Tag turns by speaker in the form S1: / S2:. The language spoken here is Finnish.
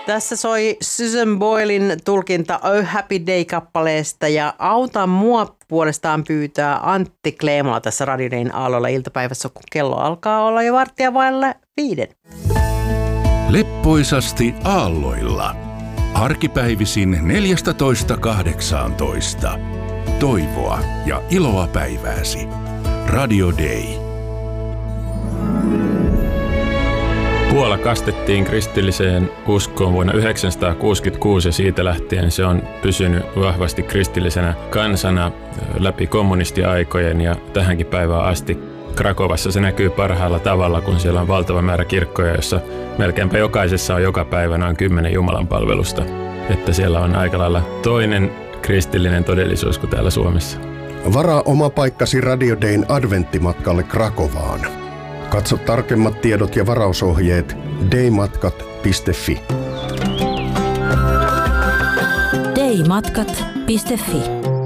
S1: Tässä soi Susan Boylen tulkinta Oh Happy Day-kappaleesta ja Auta mua puolestaan pyytää Antti Kleemola tässä Radio Dayn aallolla iltapäivässä, kun kello alkaa olla jo 4:45.
S2: Leppoisasti aalloilla. Arkipäivisin 14.18. Toivoa ja iloa päivääsi. Radio Day.
S3: Puola kastettiin kristilliseen uskoon vuonna 1966 ja siitä lähtien se on pysynyt vahvasti kristillisenä kansana läpi kommunistiaikojen ja tähänkin päivään asti. Krakovassa se näkyy parhaalla tavalla, kun siellä on valtava määrä kirkkoja, jossa melkeinpä jokaisessa on joka päivä noin 10 jumalanpalvelusta. Että siellä on aika lailla toinen kristillinen todellisuus kuin täällä Suomessa.
S4: Varaa oma paikkasi Radio Dayn adventtimatkalle Krakovaan. Katso tarkemmat tiedot ja varausohjeet daymatkat.fi.
S5: daymatkat.fi